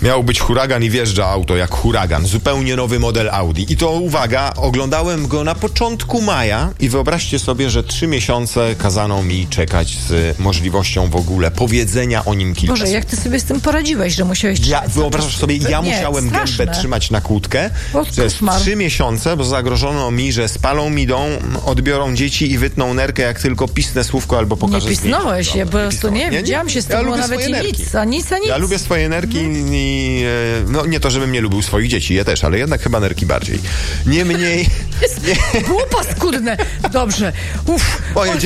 Miał być huragan i wjeżdża auto jak huragan. Zupełnie nowy model Audi. I to, uwaga, oglądałem go na początku maja i wyobraźcie sobie, że 3 miesiące kazano mi czekać z możliwością w ogóle powiedzenia o nim kilka Boże, słów. jak ty sobie z tym poradziłeś, że musiałeś trzymać? Wyobrażasz sobie, ja musiałem gębę trzymać na kłódkę przez 3 miesiące, bo zagrożono mi, że spalą mi dom, odbiorą dzieci i wytną nerkę, jak tylko pisnę słówko albo pokażę zdjęcie. Nie pisnąłeś, ja po prostu nie widziałam się z tym, nawet i nic. Ja lubię swoje nerki i no nie to, żebym nie lubił swoich dzieci, ja też, ale jednak chyba nerki bardziej. Niemniej... Było paskudne. Dobrze. Moje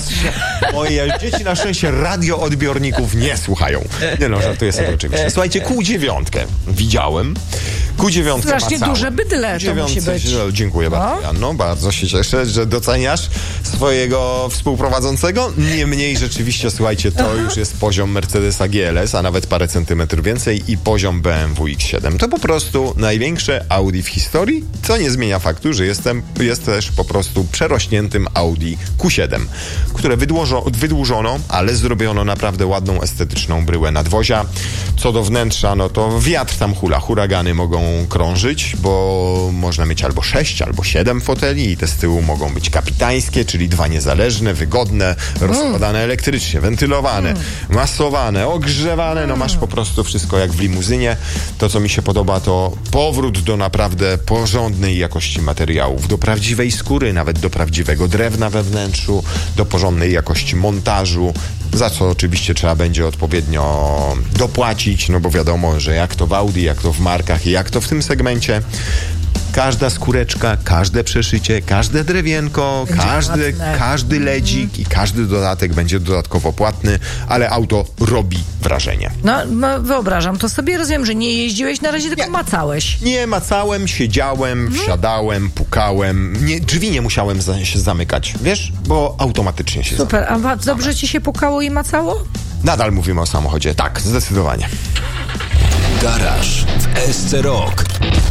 dzieci na szczęście radioodbiorników nie słuchają. Nie no, żartuję sobie oczywiście. Słuchajcie, Q9 widziałem. Q9 strasznie duże bydle to musi być. Dziękuję bardzo, Janno. Bardzo się cieszę, że doceniasz swojego współprowadzącego. Niemniej rzeczywiście, słuchajcie, to już jest poziom Mercedesa GLS, a nawet parę centymetrów więcej i poziom BMW X7. To po prostu największe Audi w historii, co nie zmienia faktu, że jest też po prostu przerośniętym Audi Q7, które wydłużono, ale zrobiono naprawdę ładną, estetyczną bryłę nadwozia. Co do wnętrza, no to wiatr tam hula, huragany mogą krążyć, bo można mieć albo 6, albo 7 foteli i te z tyłu mogą być kapitańskie, czyli 2 niezależne, wygodne, rozkładane elektrycznie, wentylowane, masowane, ogrzewane, no masz po prostu wszystko jak w limuzynie. To, co mi się podoba, to powrót do naprawdę porządnej jakości materiałów, do prawdziwej skóry, nawet do prawdziwego drewna we wnętrzu, do porządnej jakości montażu, za co oczywiście trzeba będzie odpowiednio dopłacić, no bo wiadomo, że jak to w Audi, jak to w markach i jak to w tym segmencie, każda skóreczka, każde przeszycie, każde drewienko, każdy ledzik i każdy dodatek będzie dodatkowo płatny, ale auto robi wrażenie. No wyobrażam to sobie, rozumiem, że nie jeździłeś na razie, tylko macałeś. Nie, macałem, siedziałem, wsiadałem, pukałem. Drzwi nie musiałem się zamykać, wiesz, bo automatycznie się Super, a dobrze ci się pukało i macało? Nadal mówimy o samochodzie, tak, zdecydowanie. Garaż w SC Rock.